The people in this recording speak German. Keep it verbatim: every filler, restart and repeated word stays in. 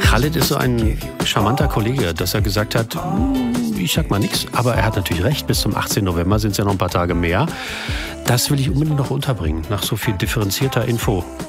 Khaled ist so ein charmanter Kollege, dass er gesagt hat, ich sag mal nichts, aber er hat natürlich recht, bis zum achtzehnten November sind es ja noch ein paar Tage mehr. Das will ich unbedingt noch unterbringen, nach so viel differenzierter Info.